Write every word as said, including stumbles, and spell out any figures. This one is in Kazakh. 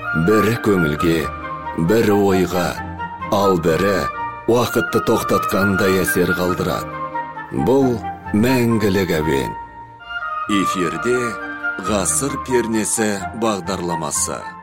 Бірі көңілге, бірі ойға, ал бірі уақытты тоқтатқандай әсер қалдырады. Бұл мәңгілік әуен. Эфирде ғасыр пернесі бағдарламасы.